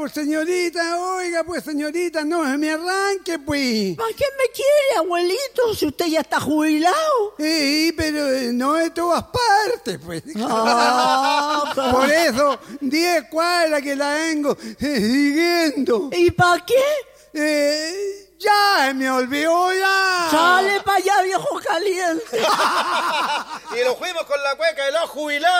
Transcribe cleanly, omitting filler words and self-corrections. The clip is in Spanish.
pues señorita, no me arranque, pues. ¿Para qué me quiere, abuelito, si usted ya está jubilado? Sí, pero no de todas partes, pues. Ah, Por eso, 10 cuadras que la vengo siguiendo. ¿Y para qué? Ya, me olvidó ya. Sale para allá, viejo caliente. Y lo fuimos con la cueca de los jubilados.